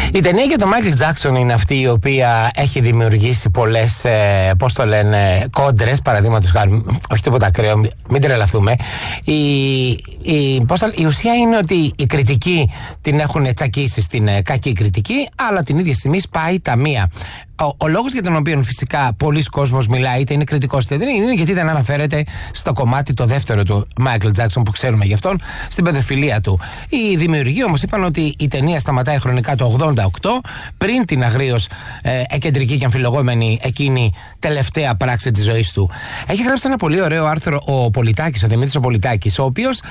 Η ταινία για τον Μάικλ Τζάκσον είναι αυτή η οποία έχει δημιουργήσει πολλές, πώς το λένε, κόντρες, παραδείγματος χάρη, όχι τίποτα ακραίο, μην τρελαθούμε. Η ουσία είναι ότι οι κριτικοί την έχουν τσακίσει στην κακή κριτική, αλλά την ίδια στιγμή σπάει τα μία. Ο λόγος για τον οποίο φυσικά πολλοί κόσμος μιλάει, είτε είναι κριτικός είτε δεν είναι, γιατί δεν αναφέρεται στο κομμάτι το δεύτερο του Μάικλ Τζάκσον που ξέρουμε γι' αυτόν, στην παιδοφιλία του. Οι δημιουργοί όμως είπαν ότι η ταινία σταματάει χρονικά το 88, πριν την αγρίως εκεντρική και αμφιλογόμενη εκείνη τελευταία πράξη της ζωής του. Έχει γράψει ένα πολύ ωραίο άρθρο ο Πολιτάκης, ο Δημήτρης ο Πολιτάκης, ο οποίος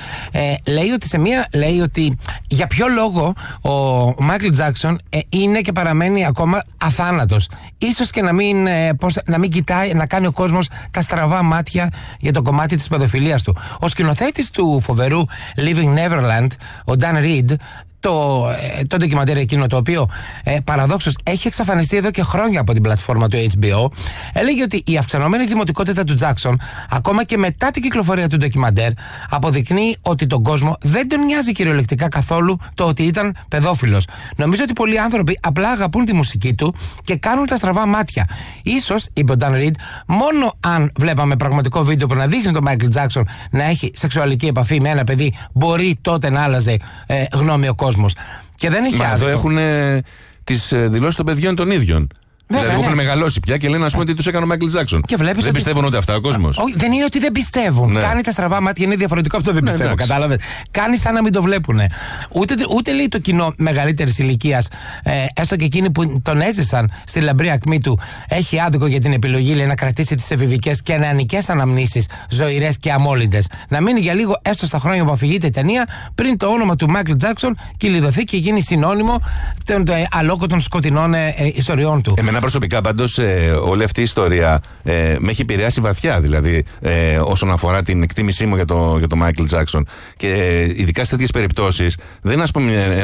λέει ότι για ποιο λόγο ο Μάικλ Τζάκσον είναι και παραμένει ακόμα αθάνατος. Ίσως και να μην κοιτάει, να κάνει ο κόσμος τα στραβά μάτια για το κομμάτι της παιδοφιλίας του. Ο σκηνοθέτης του φοβερού Living Neverland, ο Dan Reed, το ντοκιμαντέρ εκείνο το οποίο παραδόξως έχει εξαφανιστεί εδώ και χρόνια από την πλατφόρμα του HBO, έλεγε ότι η αυξανόμενη δημοτικότητα του Τζάκσον, ακόμα και μετά την κυκλοφορία του ντοκιμαντέρ, αποδεικνύει ότι τον κόσμο δεν τον νοιάζει κυριολεκτικά καθόλου το ότι ήταν παιδόφιλος. Νομίζω ότι πολλοί άνθρωποι απλά αγαπούν τη μουσική του και κάνουν τα στραβά μάτια. Ίσως, είπε ο Dan Reed, μόνο αν βλέπαμε πραγματικό βίντεο που να δείχνει τον Μάικλ Τζάκσον να έχει σεξουαλική επαφή με ένα παιδί, μπορεί τότε να άλλαζε γνώμη ο κόσμος. Και δεν έχει άδικο. Εδώ έχουν τις δηλώσεις των παιδιών των ίδιων. Βέβαια, δηλαδή έχουν μεγαλώσει πια και λένε ας πούμε ότι τους έκανε ο Μάικλ Τζάκσον. Δεν πιστεύουν ούτε αυτά ο κόσμος. Δεν είναι ότι δεν πιστεύουν. Ναι. Κάνει τα στραβά μάτια, είναι διαφορετικό από το δεν πιστεύω. Κατάλαβε. Κάνει σαν να μην το βλέπουν. Ούτε λέει το κοινό μεγαλύτερη ηλικία, έστω και εκείνοι που τον έζησαν στη λαμπρή ακμή του, έχει άδικο για την επιλογή, λέει, να κρατήσει τις εφηβικές και νεανικές αναμνήσεις ζωηρές και αμόλυντες. Να μείνει για λίγο, έστω στα χρόνια που αφηγείται η ταινία, πριν το όνομα του Μάικλ Τζάκσον κυλιδωθεί και γίνει συνώνυμο των αλόκοτων σκοτεινών ιστοριών του. Εμένα προσωπικά πάντως όλη αυτή η ιστορία με έχει επηρεάσει βαθιά, δηλαδή όσον αφορά την εκτίμησή μου για το Μάικλ Τζάκσον. Και ειδικά σε τέτοιες περιπτώσεις δεν είναι, ας πούμε,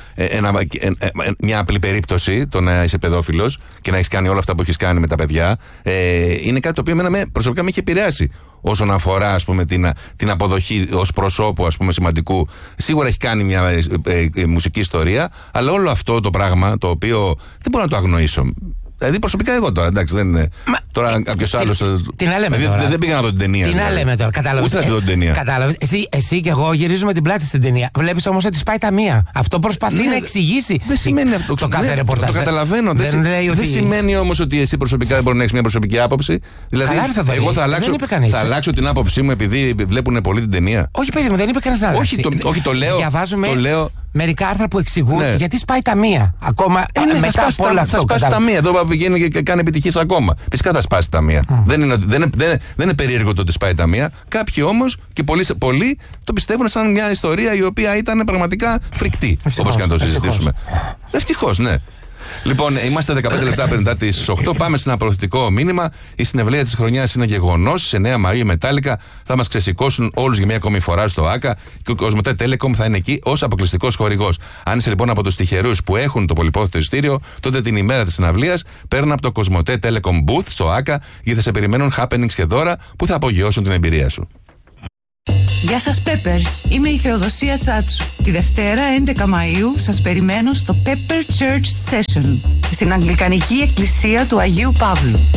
μια απλή περίπτωση το να είσαι παιδόφιλος και να έχεις κάνει όλα αυτά που έχεις κάνει με τα παιδιά. Είναι κάτι το οποίο εμένα προσωπικά με έχει επηρεάσει. Όσον αφορά, ας πούμε, την αποδοχή ως προσώπου, ας πούμε, σημαντικού. Σίγουρα έχει κάνει μια μουσική ιστορία, αλλά όλο αυτό το πράγμα το οποίο δεν μπορώ να το αγνοήσω. Δηλαδή προσωπικά εγώ τώρα, εντάξει, δεν είναι. Τώρα κάποιο άλλο. Τι να λέμε τώρα. Δεν πήγα να δω την ταινία. Τι να λέμε τώρα, κατάλαβες. Ούτε να δω την ταινία. Κατάλαβες. Εσύ και εγώ γυρίζουμε την πλάτη στην ταινία. Βλέπεις όμως ότι σπάει τα μία. Αυτό προσπαθεί να εξηγήσει. Δεν σημαίνει αυτό. Το κάθε ρεπορτάζ. Το καταλαβαίνω. Δεν σημαίνει όμως ότι εσύ προσωπικά δεν μπορεί να έχεις μια προσωπική άποψη. Δηλαδή, εγώ θα αλλάξω την άποψή μου επειδή βλέπουν πολύ την ταινία. Όχι, παιδί μου, δεν είπε κανείς να αλλάξει. Όχι, το λέω. Διαβάζουμε μερικά άρθρα που εξηγούν γιατί σπάει τα μία. Ακόμα μετά από όλα αυτά. Θα σπάσει τα μία. Εδώ πηγαίνει και κάνει επιτυχίες ακόμα. Φυσικά θα σπάσει τα μία. Δεν είναι περίεργο το ότι σπάει τα μία. Κάποιοι όμως και πολλοί το πιστεύουν σαν μια ιστορία η οποία ήταν πραγματικά φρικτή. Όπως και να το συζητήσουμε. Ευτυχώς, ναι. Λοιπόν, είμαστε 15 λεπτά πριν τις 8. Πάμε σε ένα προωθητικό μήνυμα. Η συναυλία της χρονιάς είναι γεγονός. Σε 9 Μαΐου οι Μετάλλικα θα μας ξεσηκώσουν όλους για μια ακόμη φορά στο ΆΚΑ και ο Κοσμοτέ Telecom θα είναι εκεί ως αποκλειστικός χορηγός. Αν είσαι λοιπόν από τους τυχερούς που έχουν το πολυπόθητο ειστήριο, τότε την ημέρα της συναυλίας παίρνουν από το Κοσμοτέ Telecom Booth στο ΆΚΑ γιατί θα σε περιμένουν happenings και δώρα που θα απογειώσουν την εμπειρία σου. Γεια σας Peppers, είμαι η Θεοδοσία Τσάτσου. Τη Δευτέρα 11 Μαΐου σας περιμένω στο Pepper Church Session στην Αγγλικανική Εκκλησία του Αγίου Παύλου.